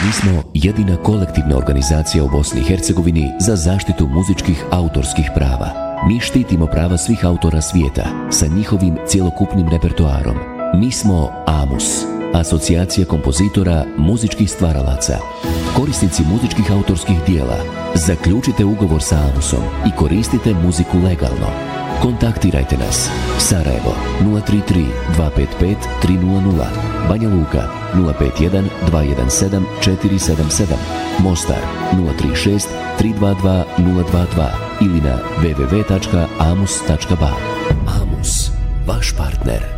Mi smo jedina kolektivna organizacija u Bosni i Hercegovini za zaštitu muzičkih autorskih prava. Mi štitimo prava svih autora svijeta sa njihovim cjelokupnim repertoarom. Mi smo AMUS, Asocijacija kompozitora muzičkih stvaralaca. Korisnici muzičkih autorskih dijela, zaključite ugovor sa AMUS-om i koristite muziku legalno. Kontaktirajte nas. Sarajevo 033 255 300, Banja Luka 051 217 477, Mostar 036 322 022 ili na www.amus.ba. AMUS, vaš partner.